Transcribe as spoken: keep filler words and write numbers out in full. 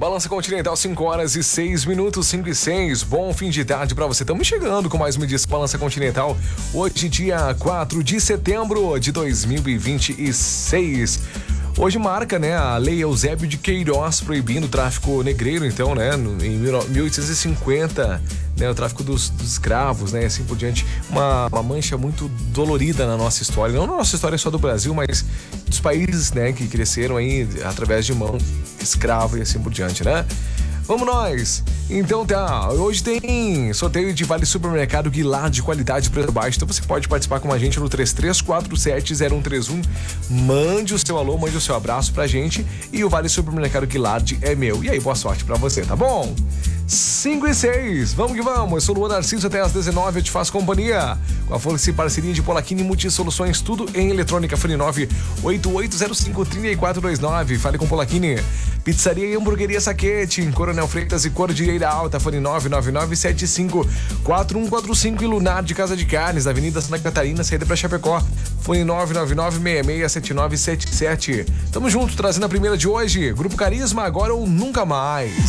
Balança Continental, cinco horas e seis minutos, cinco e seis. Bom fim de tarde pra você. Estamos chegando com mais uma edição Balança Continental. Hoje, dia quatro de setembro de dois mil e vinte e seis. Hoje marca, né, a Lei Eusébio de Queiroz proibindo o tráfico negreiro, então, né, no, em mil oitocentos e cinquenta, né, o tráfico dos, dos escravos, né, assim por diante. Uma, uma mancha muito dolorida na nossa história, não na nossa história só do Brasil, mas dos países, né, que cresceram aí através de mão escrava e assim por diante, né? Vamos nós! Então tá, hoje tem sorteio de Vale Supermercado Guilard de qualidade e preço baixo. Então você pode participar com a gente no três três quatro sete zero um três um. Mande o seu alô, mande o seu abraço pra gente e o Vale Supermercado Guilard é meu. E aí, boa sorte pra você, tá bom? cinco e seis, vamos que vamos. Eu sou o Luan Narciso, até às dezenove eu te faço companhia. Com a força e parceria de Polaquini Multisoluções, tudo em eletrônica. Fone nove oito oito zero cinco três quatro dois nove. Fale com Polaquini. Pizzaria e hamburgueria Saquete, em Coronel Freitas e Cordilheira Alta. Fone nove nove nove sete cinco quatro um quatro cinco. E Lunar de Casa de Carnes, na Avenida Santa Catarina, saída pra Chapecó. Fone nove nove nove seis seis sete nove sete sete. Tamo junto, trazendo a primeira de hoje. Grupo Carisma, agora ou nunca mais.